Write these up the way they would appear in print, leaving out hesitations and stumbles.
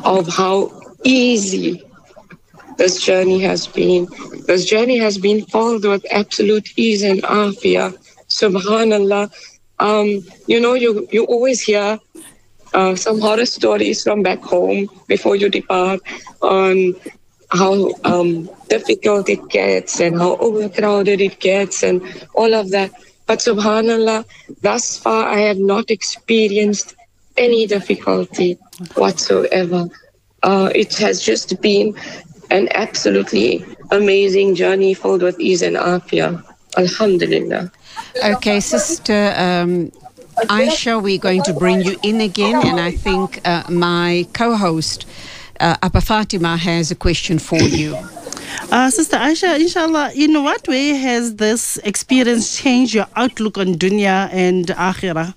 of how easy this journey has been. This journey has been filled with absolute ease and afiyah. Subhanallah. You always hear some horror stories from back home before you depart on how difficult it gets and how overcrowded it gets and all of that. But subhanallah, thus far I have not experienced any difficulty whatsoever. It has just been an absolutely amazing journey filled with ease and afiyah. Alhamdulillah. Okay, Sister Aisha, we're going to bring you in again, and I think my co-host, Abba Fatima, has a question for you. Sister Aisha, inshallah, in what way has this experience changed your outlook on dunya and akhirah?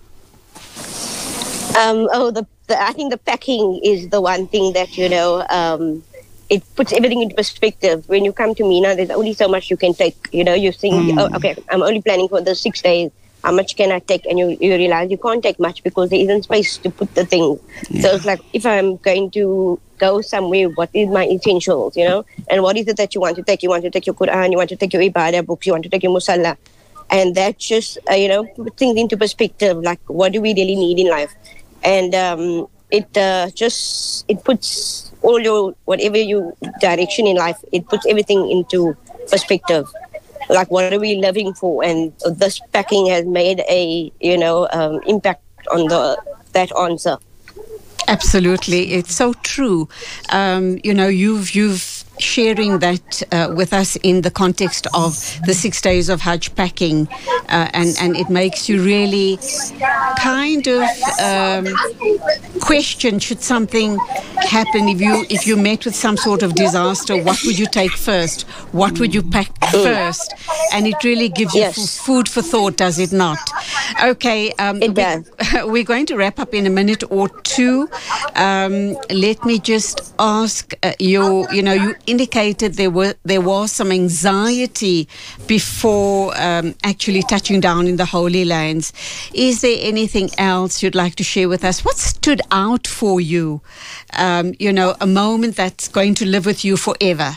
I think the packing is the one thing that, it puts everything into perspective. When you come to Mina, there's only so much you can take. You think, okay, I'm only planning for the 6 days. How much can I take? And you realize you can't take much because there isn't space to put the thing. Yeah. So it's like, if I'm going to go somewhere, what is my essentials, And what is it that you want to take? You want to take your Quran, you want to take your Ibadah books, you want to take your Musalla. And that just, puts things into perspective, like what do we really need in life? And it puts all your, whatever your direction in life, it puts everything into perspective. Like, what are we living for? And this packing has made a, impact on that answer. Absolutely. It's so true. You've sharing that with us in the context of the 6 days of Hajj packing, and it makes you really kind of question, should something happen, if you met with some sort of disaster, what would you take first? What would you pack first? And it really gives you food for thought, does it not? Okay, it does. We're going to wrap up in a minute or two. Let me just ask you indicated there was some anxiety before actually touching down in the Holy Lands. Is there anything else you'd like to share with us? What stood out for you? A moment that's going to live with you forever.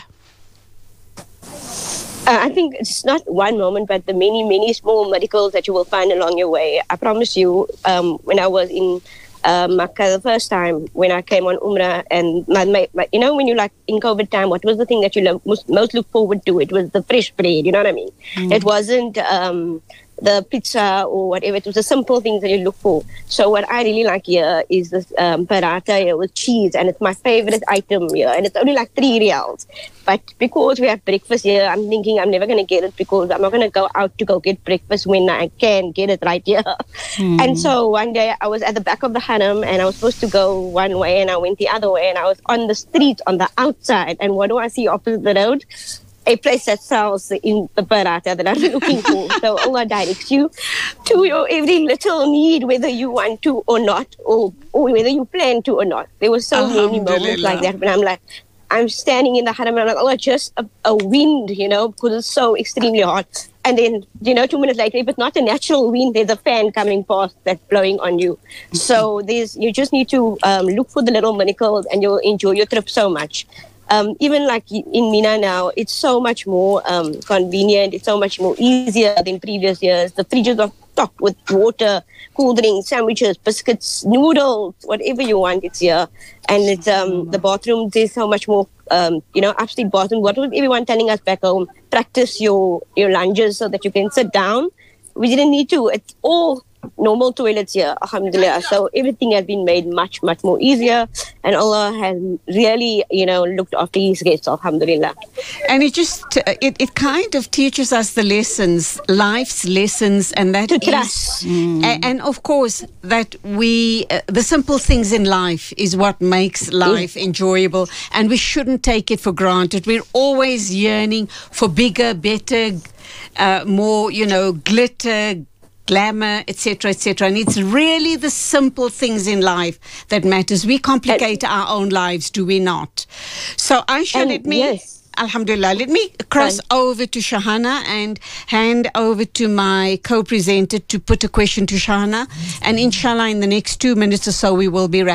I think it's not one moment, but the many, many small miracles that you will find along your way. I promise you, when I was in Makkah the first time, when I came on Umrah, and when you're like in COVID time, what was the thing that you most look forward to? It was the fresh bread, you know what I mean? It wasn't the pizza or whatever. It was the simple things that you look for. So what I really like here is this paratha here with cheese, and it's my favorite item here, and it's only like 3 riyals. But because we have breakfast here, I'm thinking I'm never going to get it because I'm not going to go out to go get breakfast when I can get it right here. And so one day I was at the back of the haram, and I was supposed to go one way, and I went the other way, and I was on the street on the outside, and what do I see opposite the road? A place that sells in the paratha that I'm looking for. So Allah directs you to your every little need, whether you want to or not, or whether you plan to or not. There were so many moments like that when I'm standing in the haram and I'm like, Allah, just a wind, because it's so extremely hot. And then, 2 minutes later, if it's not a natural wind, there's a fan coming past that's blowing on you. So you just need to look for the little miracles, and you'll enjoy your trip so much. Even like in Mina now, it's so much more convenient. It's so much more easier than previous years. The fridges are stocked with water, cool drinks, sandwiches, biscuits, noodles, whatever you want, it's here. And it's the bathrooms, there's so much more, upstairs bathroom. What was everyone telling us back home? Practice your lunges so that you can sit down. We didn't need to. It's all normal toilets here, alhamdulillah. So everything has been made much, much more easier, and Allah has really, looked after His guests, alhamdulillah. And it kind of teaches us the lessons, life's lessons, and that to trust. And of course, that the simple things in life is what makes life enjoyable, and we shouldn't take it for granted. We're always yearning for bigger, better, more, glitter, glamour, etc., etc. And it's really the simple things in life that matters. We complicate our own lives, do we not? So Aisha, Alhamdulillah, let me cross over to Shahana and hand over to my co-presenter to put a question to Shahana. And inshallah, in the next 2 minutes or so, we will be